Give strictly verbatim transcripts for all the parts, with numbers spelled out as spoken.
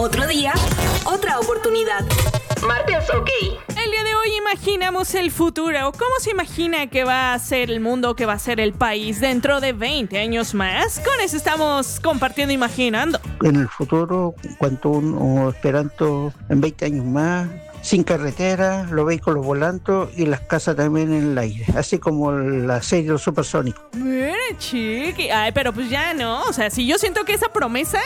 Otro día, otra oportunidad. Martes, ok. El día de hoy imaginamos el futuro. ¿Cómo se imagina que va a ser el mundo, que va a ser el país dentro de veinte años más? Con eso estamos compartiendo, imaginando. En el futuro, cuanto uno esperando en veinte años más, sin carretera, los vehículos volando y las casas también en el aire, así como la serie de los supersónicos. Mira, chiqui. Ay, pero pues ya no. O sea, si yo siento que esa promesa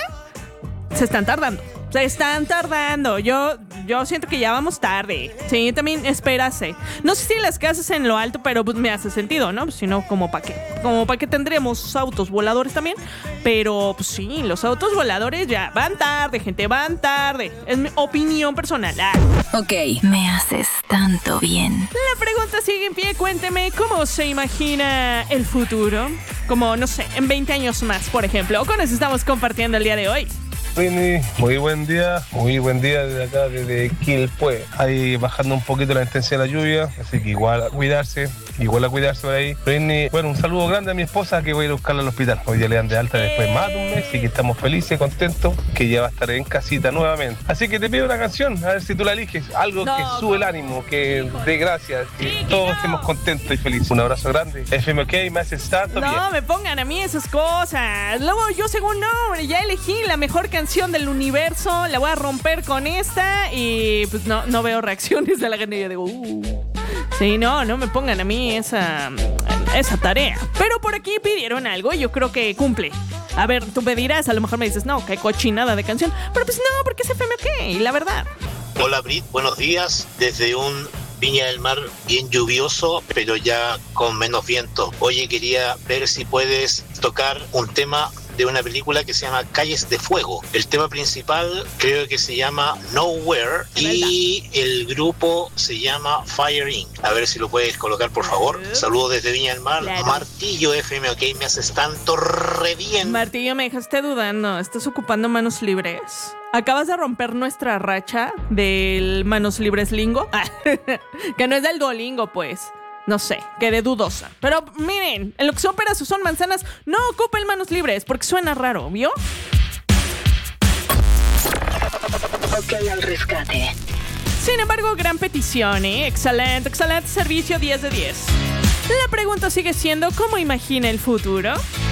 se están tardando. Se están tardando. Yo, yo siento que ya vamos tarde. Sí, también espérase. No sé si las casas en lo alto, pero pues me hace sentido, ¿no? Pues, si no, ¿como para qué? Como para qué tendremos autos voladores también. Pero pues sí, los autos voladores ya van tarde, gente, van tarde. Es mi opinión personal. Ah. Ok, me haces tanto bien. La pregunta sigue en pie. Cuénteme, ¿cómo se imagina el futuro? Como, no sé, en veinte años más, por ejemplo. Con eso estamos compartiendo el día de hoy. Rini, muy buen día, muy buen día desde acá, desde Quilpué. Ahí bajando un poquito la intensidad de la lluvia, así que igual a cuidarse, igual a cuidarse por ahí. Rini, bueno, un saludo grande a mi esposa que voy a ir a buscarla al hospital. Hoy día le dan de alta después de más de un mes, así que estamos felices, contentos, que ya va a estar en casita nuevamente. Así que te pido una canción, a ver si tú la eliges, algo no, que sube el ánimo, que dé gracias, que sí, todos no. estemos contentos y felices. Un abrazo grande. F M OK, me haces tanto no, bien. No me pongan a mí esas cosas. Luego yo según no, ya elegí la mejor canción del universo, la voy a romper con esta y pues no, no veo reacciones de la gente y yo digo, uh. Sí, no, no me pongan a mí esa, esa tarea. Pero por aquí pidieron algo y yo creo que cumple. A ver, tú me dirás, a lo mejor me dices, no, qué cochinada de canción. Pero pues no, porque es F M OK, la verdad. Hola Brit, buenos días. Desde un Viña del Mar bien lluvioso, pero ya con menos viento. Oye, quería ver si puedes tocar un tema de una película que se llama Calles de Fuego. El tema principal creo que se llama Nowhere y el grupo se llama Fire incorporated. A ver si lo puedes colocar, por favor. Saludos desde Viña del Mar. Claro. Martillo F M OK, me haces tanto re bien. Martillo, me dejaste dudando. Estás ocupando manos libres. Acabas de romper nuestra racha del manos libres lingo. Que no es del Duolingo, pues. No sé, quedé dudosa. Pero miren, en lo que son peras o son manzanas, no ocupen manos libres porque suena raro, ¿vio? Ok, al rescate. Sin embargo, gran petición, ¿eh? Excelente, excelente servicio, diez de diez. La pregunta sigue siendo, ¿cómo imagina el futuro?